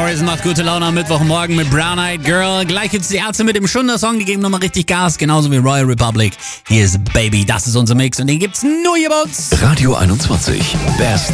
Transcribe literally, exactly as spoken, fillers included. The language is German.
Morrison macht gute Laune am Mittwochmorgen mit Brown Eyed Girl. Gleich gibt's die Ärzte mit dem Schunder-Song, die geben nochmal richtig Gas, genauso wie Royal Republic. Hier ist Baby, das ist unser Mix und den gibt's nur hier bei uns. Radio einundzwanzig, Best